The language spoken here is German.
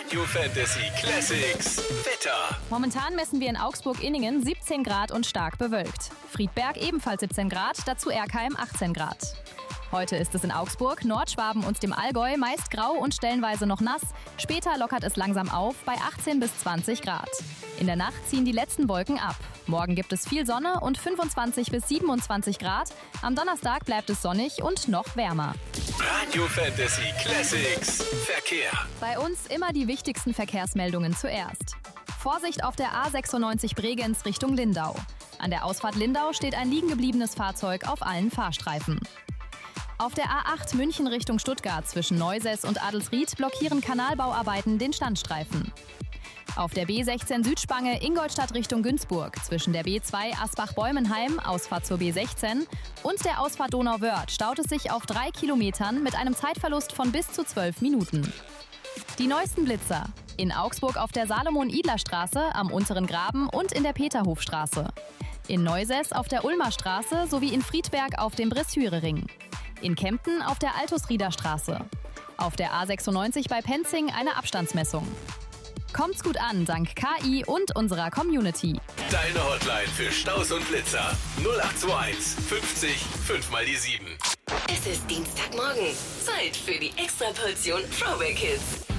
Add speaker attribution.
Speaker 1: Radio Fantasy Classics Wetter.
Speaker 2: Momentan messen wir in Augsburg-Inningen 17 Grad und stark bewölkt. Friedberg ebenfalls 17 Grad, dazu Erkheim 18 Grad. Heute ist es in Augsburg, Nordschwaben und dem Allgäu meist grau und stellenweise noch nass. Später lockert es langsam auf bei 18 bis 20 Grad. In der Nacht ziehen die letzten Wolken ab. Morgen gibt es viel Sonne und 25 bis 27 Grad. Am Donnerstag bleibt es sonnig und noch wärmer.
Speaker 1: Radio Fantasy Classics Verkehr.
Speaker 2: Bei uns immer die wichtigsten Verkehrsmeldungen zuerst. Vorsicht auf der A96 Bregenz Richtung Lindau. An der Ausfahrt Lindau steht ein liegengebliebenes Fahrzeug auf allen Fahrstreifen. Auf der A8 München Richtung Stuttgart zwischen Neusäß und Adelsried blockieren Kanalbauarbeiten den Standstreifen. Auf der B16 Südspange Ingolstadt Richtung Günzburg zwischen der B2 Asbach-Bäumenheim, Ausfahrt zur B16 und der Ausfahrt Donauwörth staut es sich auf 3 Kilometern mit einem Zeitverlust von bis zu 12 Minuten. Die neuesten Blitzer. In Augsburg auf der Salomon-Idler-Straße, am Unteren Graben und in der Peterhofstraße. In Neusäß auf der Ulmer Straße sowie in Friedberg auf dem Bressyre-Ring. In Kempten auf der Altusrieder Straße. Auf der A96 bei Penzing eine Abstandsmessung. Kommt's gut an, dank KI und unserer Community.
Speaker 1: Deine Hotline für Staus und Blitzer 0821 50 5 mal die 7.
Speaker 3: Es ist Dienstagmorgen. Zeit für die Extraportion Throwback Hits.